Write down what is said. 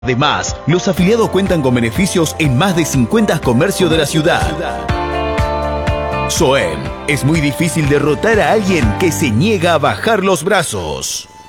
Además, los afiliados cuentan con beneficios en más de 50 comercios de la ciudad. SOEM, es muy difícil derrotar a alguien que se niega a bajar los brazos.